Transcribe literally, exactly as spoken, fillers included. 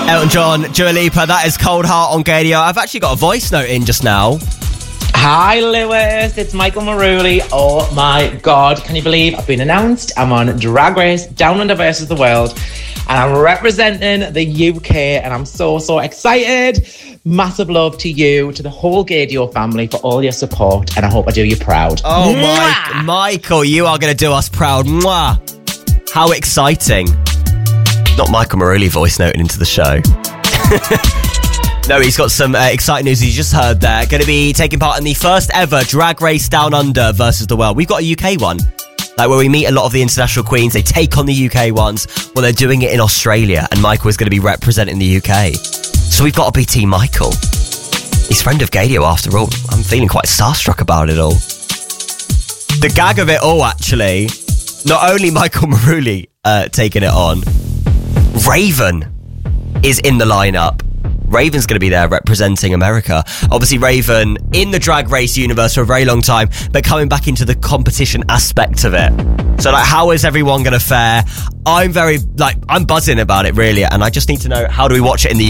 Elton John, Dua Lipa, that is Cold Heart on Gadio. I've actually got a voice note in just now. Hi Lewis, it's Michael Maruli. Oh my God, can you believe I've been announced? I'm on Drag Race Down Under versus the World and I'm representing the U K and I'm so, so excited. Massive love to you, to the whole Gadio family for all your support and I hope I do you proud. Oh my, Michael, you are going to do us proud. Mwah. How exciting. Not Michael Maruli voice noting into the show. No, he's got some uh, exciting news you just heard there. Going to be taking part in the first ever Drag Race Down Under versus the World. We've got a U K one. Like where we meet a lot of the international queens, they take on the U K ones. Well, they're doing it in Australia and Michael is going to be representing the U K. So we've got to be Team Michael. He's friend of Gadio after all. I'm feeling quite starstruck about it all. The gag of it all, actually, not only Michael Maruli uh, taking it on, Raven is in the lineup. Raven's going to be there representing America. Obviously, Raven in the Drag Race universe for a very long time, but coming back into the competition aspect of it. So, like, how is everyone going to fare? I'm very, like, I'm buzzing about it, really, and I just need to know, how do we watch it in the